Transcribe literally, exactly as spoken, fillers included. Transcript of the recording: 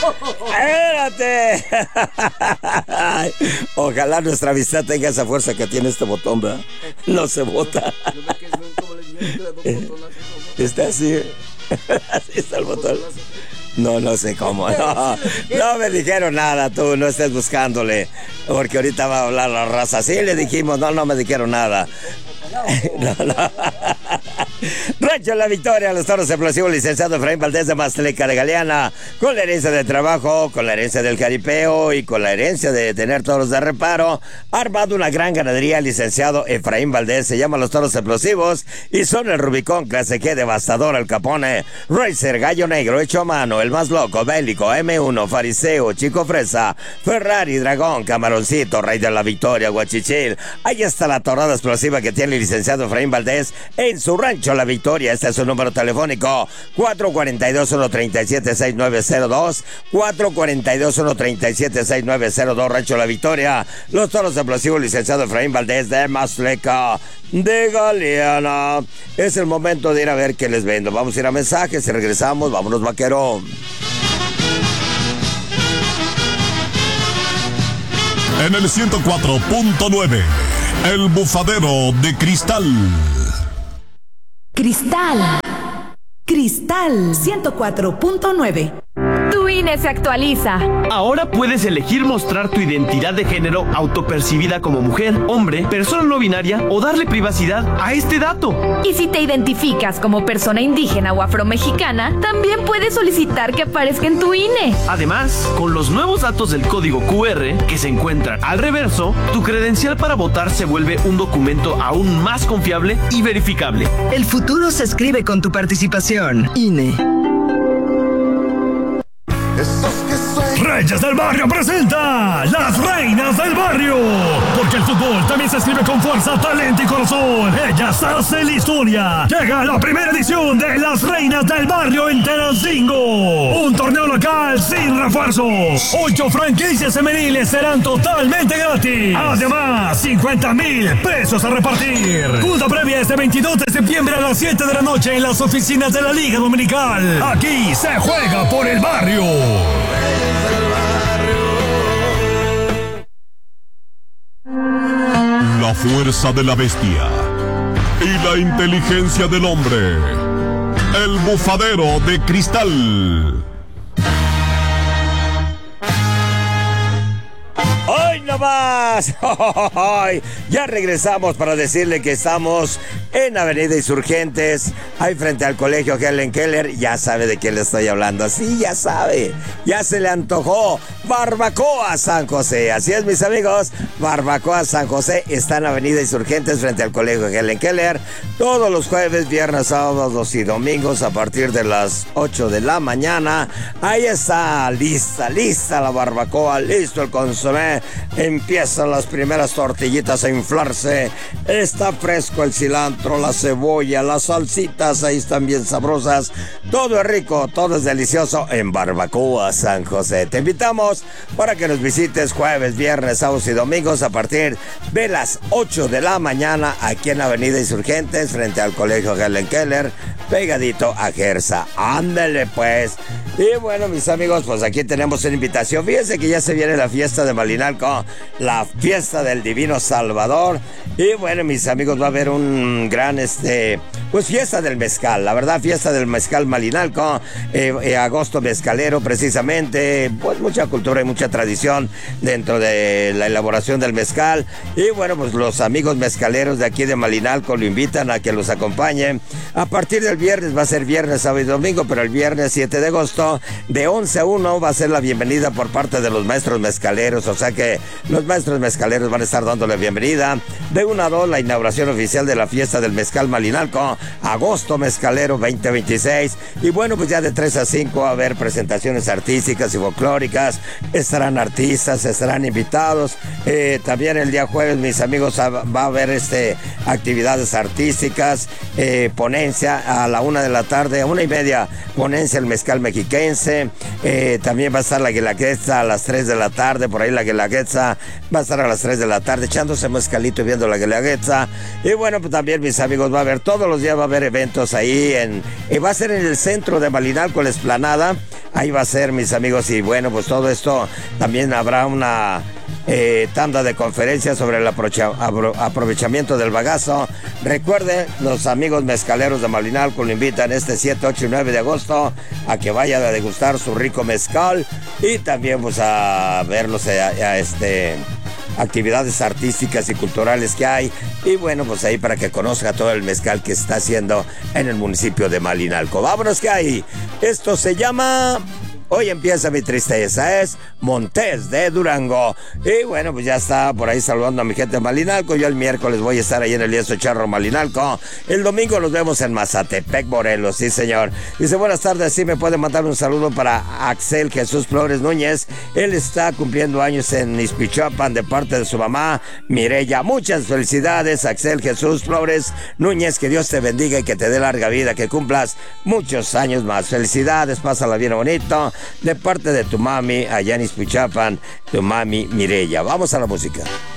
¡Espérate! Ojalá nuestra amistad tenga esa fuerza que tiene este botón, ¿verdad? No se bota. Está así. Así está el botón. No, no sé cómo. No, no me dijeron nada, tú no estés buscándole. Porque ahorita va a hablar la raza. Sí, le dijimos, no, no me dijeron nada. No, no. Rancho La Victoria, los toros explosivos, licenciado Efraín Valdés de Maztleca de Galeana, con la herencia de trabajo, con la herencia del jaripeo y con la herencia de tener toros de reparo, ha armado una gran ganadería, licenciado Efraín Valdés. Se llama los toros explosivos y son el Rubicón, clase G, Devastador, el Capone, Racer, Gallo Negro, Hecho a Mano, el Más Loco, Bélico, eme uno, Fariseo, Chico Fresa, Ferrari, Dragón, Camaroncito, Rey de la Victoria, Guachichil. Ahí está la torada explosiva que tiene el licenciado Efraín Valdés en su rancho La Victoria. Este es su número telefónico: cuatro cuatro dos, uno tres siete, seis nueve cero dos, cuatro cuatro dos, uno tres siete, seis nueve cero dos, Rancho La Victoria. Los toros explosivos, licenciado Efraín Valdés de Maztleca de Galeana. Es el momento de ir a ver qué les vendo. Vamos a ir a mensajes y regresamos. Vámonos, vaquero. En el ciento cuatro punto nueve, El Bufadero de Cristal. Cristal. Cristal ciento cuatro punto nueve. Tu I N E se actualiza. Ahora puedes elegir mostrar tu identidad de género autopercibida como mujer, hombre, persona no binaria o darle privacidad a este dato. Y si te identificas como persona indígena o afromexicana, también puedes solicitar que aparezca en tu I N E. Además, con los nuevos datos del código cu erre que se encuentran al reverso, tu credencial para votar se vuelve un documento aún más confiable y verificable. El futuro se escribe con tu participación. I N E. Reyes del Barrio presenta Las Reinas del Barrio, porque el fútbol también se escribe con fuerza, talento y corazón. Ellas hacen la historia. Llega la primera edición de Las Reinas del Barrio en Tenancingo, un torneo local sin refuerzos. Ocho franquicias femeniles serán totalmente gratis. Además, cincuenta mil pesos a repartir. Junta previa este veintidós de septiembre a las siete de la noche en las oficinas de la Liga Dominical. Aquí se juega por el barrio. La fuerza de la bestia y la inteligencia del hombre. El Bufadero de Cristal. ¡Hoy no más! ¡Ay! Ya regresamos para decirle que estamos en Avenida Insurgentes, ahí frente al colegio Helen Keller. Ya sabe de qué le estoy hablando. Sí, ya sabe. Ya se le antojó. Barbacoa San José. Así es, mis amigos. Barbacoa San José está en Avenida Insurgentes frente al colegio Helen Keller. Todos los jueves, viernes, sábados y domingos a partir de las ocho de la mañana. Ahí está lista, lista la barbacoa, listo el consomé. Empiezan las primeras tortillitas a inflarse. Está fresco el cilantro, la cebolla, las salsitas ahí están bien sabrosas. Todo es rico, todo es delicioso en Barbacoa San José. Te invitamos para que nos visites jueves, viernes, sábados y domingos a partir de las ocho de la mañana aquí en Avenida Insurgentes frente al colegio Helen Keller, pegadito a Gersa. Ándale pues. Y bueno, mis amigos, pues aquí tenemos una invitación. Fíjense que ya se viene la fiesta de Malinalco, la fiesta del Divino Salvador. Y bueno, mis amigos, va a haber un gran, este, pues fiesta del mezcal. La verdad, fiesta del mezcal Malinalco, eh, eh, agosto mezcalero precisamente. Pues mucha cultura y mucha tradición dentro de la elaboración del mezcal. Y bueno, pues los amigos mezcaleros de aquí de Malinalco lo invitan a que los acompañen. A partir del viernes, va a ser viernes, sábado y domingo, pero el viernes siete de agosto de once a una va a ser la bienvenida por parte de los maestros mezcaleros. O sea que los maestros mezcaleros van a estar dándole bienvenida. De una a dos, la inauguración oficial de la fiesta del mezcal Malinalco, agosto mezcalero veinte veintiséis. Y bueno, pues ya de tres a cinco va a haber presentaciones artísticas y folclóricas. Estarán artistas, estarán invitados. Eh, también el día jueves, mis amigos, va a haber este, actividades artísticas, eh, ponencia a la una de la tarde, a una y media, ponencia el mezcal mexiquense. Eh, también va a estar la Guelaguetza a las tres de la tarde, por ahí la Guelaguetza Guelaguetza va a estar a las tres de la tarde echándose mezcalito y viendo la Guelaguetza. Y bueno, pues también, mis amigos, va a haber todos los días, va a haber eventos ahí en, y va a ser en el centro de Malinalco, la Explanada. Ahí va a ser, mis amigos, y bueno, pues todo esto también habrá una eh, tanda de conferencias sobre el aprocha, apro, aprovechamiento del bagazo. Recuerden, los amigos mezcaleros de Malinalco lo invitan este siete, ocho y nueve de agosto a que vayan a degustar su rico mezcal y también pues a verlos a, a este... actividades artísticas y culturales que hay, y bueno, pues ahí para que conozca todo el mezcal que está haciendo en el municipio de Malinalco. Vámonos que hay, esto se llama Hoy empieza mi tristeza, es Montés de Durango. Y bueno, pues ya está por ahí saludando a mi gente de Malinalco. Yo el miércoles voy a estar ahí en el Lieso Charro Malinalco. El domingo nos vemos en Mazatepec, Morelos, sí señor. Dice, buenas tardes, sí me puede mandar un saludo para Axel Jesús Flores Núñez. Él está cumpliendo años en Izpichuapan de parte de su mamá, Mireya. Muchas felicidades, Axel Jesús Flores Núñez, que Dios te bendiga y que te dé larga vida, que cumplas muchos años más. Felicidades, pásala bien bonito. De parte de tu mami, allá en Izpichuapan, tu mami Mireya. Vamos a la música.